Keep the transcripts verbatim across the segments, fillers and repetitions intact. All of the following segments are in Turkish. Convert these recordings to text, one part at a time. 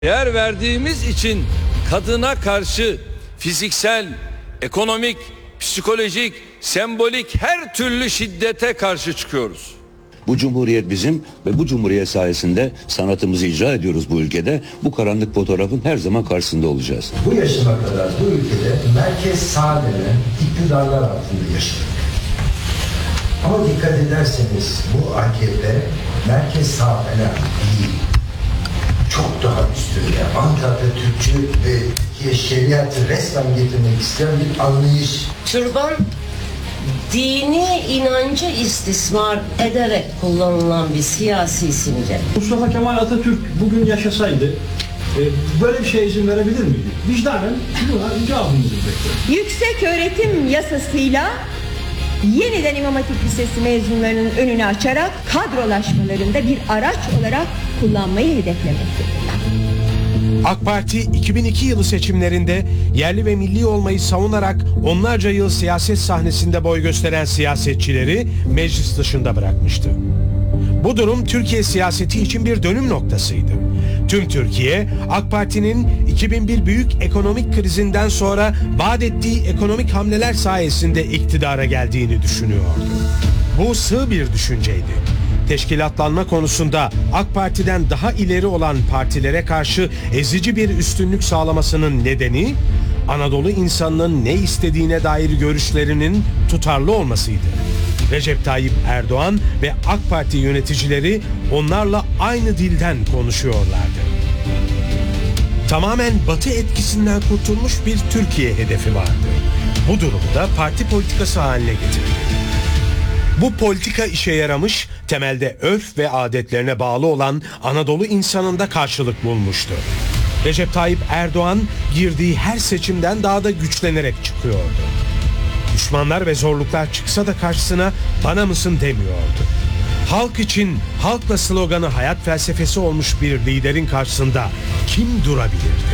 Değer verdiğimiz için kadına karşı fiziksel, ekonomik, psikolojik, sembolik her türlü şiddete karşı çıkıyoruz. Bu cumhuriyet bizim ve bu cumhuriyet sayesinde sanatımızı icra ediyoruz bu ülkede. Bu karanlık fotoğrafın her zaman karşısında olacağız. Bu yaşıma kadar bu ülkede merkez sağ denen iktidarlar altında yaşadık. Ama dikkat ederseniz bu A K P merkez sağ falan değil. Çok daha üstünde, anti-Atatürkçü ve Türkiye şeriatı resmen getirmek isteyen bir anlayış. Türban dini inancı istismar ederek kullanılan bir siyasi simge. Mustafa Kemal Atatürk bugün yaşasaydı e, böyle bir şeye izin verebilir miydi? Vicdanen buna cevabımızı bekliyoruz. Yüksek öğretim yasasıyla yeniden İmam Hatip Lisesi mezunlarının önünü açarak kadrolaşmalarında bir araç olarak kullanmayı hedeflemektedirler. AK Parti iki bin iki yılı seçimlerinde yerli ve milli olmayı savunarak onlarca yıl siyaset sahnesinde boy gösteren siyasetçileri meclis dışında bırakmıştı. Bu durum Türkiye siyaseti için bir dönüm noktasıydı. Tüm Türkiye, AK Parti'nin iki bin bir büyük ekonomik krizinden sonra vaat ettiği ekonomik hamleler sayesinde iktidara geldiğini düşünüyordu. Bu sığ bir düşünceydi. Teşkilatlanma konusunda AK Parti'den daha ileri olan partilere karşı ezici bir üstünlük sağlamasının nedeni, Anadolu insanının ne istediğine dair görüşlerinin tutarlı olmasıydı. Recep Tayyip Erdoğan ve AK Parti yöneticileri onlarla aynı dilden konuşuyorlardı. Tamamen Batı etkisinden kurtulmuş bir Türkiye hedefi vardı. Bu durumu da parti politikası haline getirdi. Bu politika işe yaramış, temelde örf ve adetlerine bağlı olan Anadolu insanında karşılık bulmuştu. Recep Tayyip Erdoğan girdiği her seçimden daha da güçlenerek çıkıyordu. Düşmanlar ve zorluklar çıksa da karşısına bana mısın demiyordu. Halk için halkla sloganı hayat felsefesi olmuş bir liderin karşısında kim durabilirdi?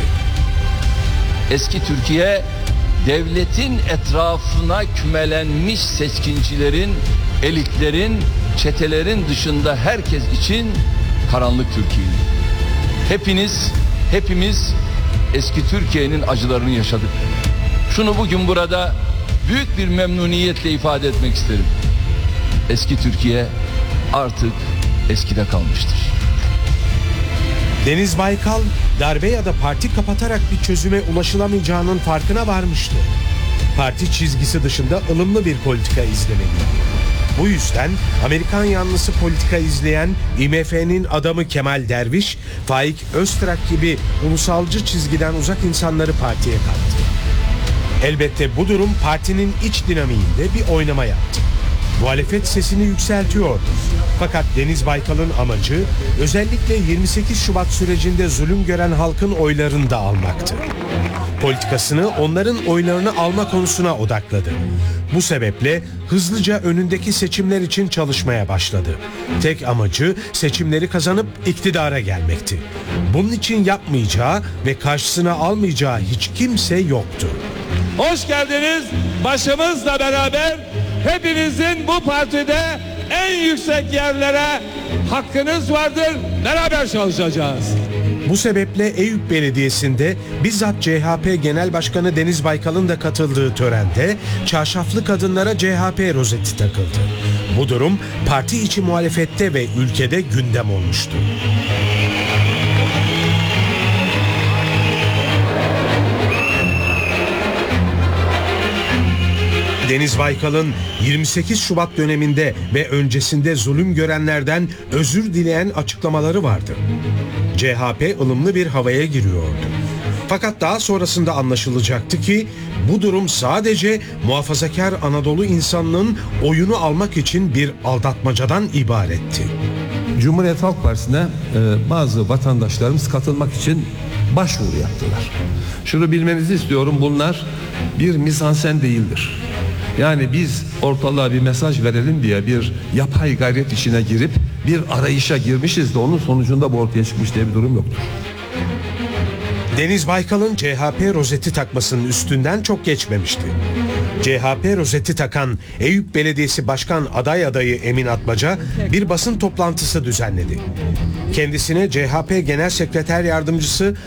Eski Türkiye, devletin etrafına kümelenmiş seçkincilerin, elitlerin, çetelerin dışında herkes için karanlık Türkiye'ydi. Hepiniz, hepimiz eski Türkiye'nin acılarını yaşadık. Şunu bugün burada büyük bir memnuniyetle ifade etmek isterim. Eski Türkiye artık eskide kalmıştır. Deniz Baykal, darbe ya da parti kapatarak bir çözüme ulaşılamayacağının farkına varmıştı. Parti çizgisi dışında ılımlı bir politika izlemeliydi. Bu yüzden Amerikan yanlısı politika izleyen I M F'nin adamı Kemal Derviş, Faik Öztrak gibi ulusalcı çizgiden uzak insanları partiye kattı. Elbette bu durum partinin iç dinamiğinde bir oynama yaptı. Muhalefet sesini yükseltiyordu. Fakat Deniz Baykal'ın amacı özellikle yirmi sekiz Şubat sürecinde zulüm gören halkın oylarını da almaktı. Politikasını onların oylarını alma konusuna odakladı. Bu sebeple hızlıca önündeki seçimler için çalışmaya başladı. Tek amacı seçimleri kazanıp iktidara gelmekti. Bunun için yapmayacağı ve karşısına almayacağı hiç kimse yoktu. Hoş geldiniz. Başımızla beraber hepinizin bu partide en yüksek yerlere hakkınız vardır. Beraber çalışacağız. Bu sebeple Eyüp Belediyesi'nde bizzat C H P Genel Başkanı Deniz Baykal'ın da katıldığı törende çarşaflı kadınlara C H P rozeti takıldı. Bu durum parti içi muhalefette ve ülkede gündem olmuştu. Deniz Baykal'ın yirmi sekiz Şubat döneminde ve öncesinde zulüm görenlerden özür dileyen açıklamaları vardı. C H P ılımlı bir havaya giriyordu. Fakat daha sonrasında anlaşılacaktı ki bu durum sadece muhafazakar Anadolu insanının oyunu almak için bir aldatmacadan ibaretti. Cumhuriyet Halk Partisi'ne e, bazı vatandaşlarımız katılmak için başvuru yaptılar. Şunu bilmenizi istiyorum, bunlar bir mizansen değildir. Yani biz ortalığa bir mesaj verelim diye bir yapay gayret içine girip bir arayışa girmişiz de onun sonucunda bu ortaya çıkmış diye bir durum yoktur. Deniz Baykal'ın C H P rozeti takmasının üstünden çok geçmemişti. C H P rozeti takan Eyüp Belediyesi Başkan aday adayı Emin Atmaca bir basın toplantısı düzenledi. Kendisine C H P Genel Sekreter Yardımcısı